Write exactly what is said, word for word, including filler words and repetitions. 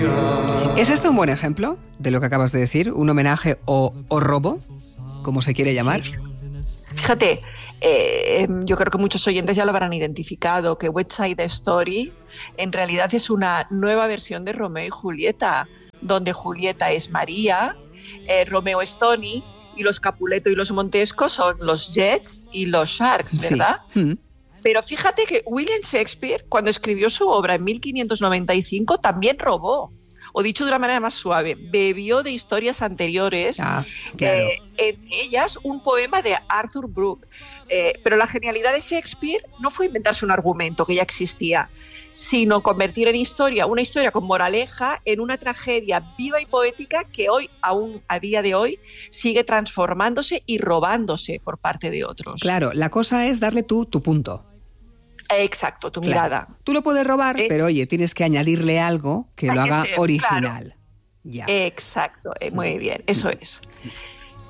¿Es este un buen ejemplo de lo que acabas de decir? ¿Un homenaje o, o robo, como se quiere llamar? Sí. Fíjate, eh, yo creo que muchos oyentes ya lo habrán identificado, que West Side Story en realidad es una nueva versión de Romeo y Julieta, donde Julieta es María, eh, Romeo es Tony, y los Capuleto y los Montesco son los Jets y los Sharks, ¿verdad? Sí. Mm. Pero fíjate que William Shakespeare, cuando escribió su obra en mil quinientos noventa y cinco, también robó. O dicho de una manera más suave, bebió de historias anteriores, Ah, claro. eh, entre ellas un poema de Arthur Brooke. Eh, pero la genialidad de Shakespeare no fue inventarse un argumento que ya existía, sino convertir en historia, una historia con moraleja, en una tragedia viva y poética que hoy, aún a día de hoy, sigue transformándose y robándose por parte de otros. Claro, la cosa es darle tú tu punto. Exacto, tu Claro. mirada. Tú lo puedes robar, Es- pero oye, tienes que añadirle algo que Hay lo que haga ser, original. claro. Ya. Exacto, eh, muy bien, eso es.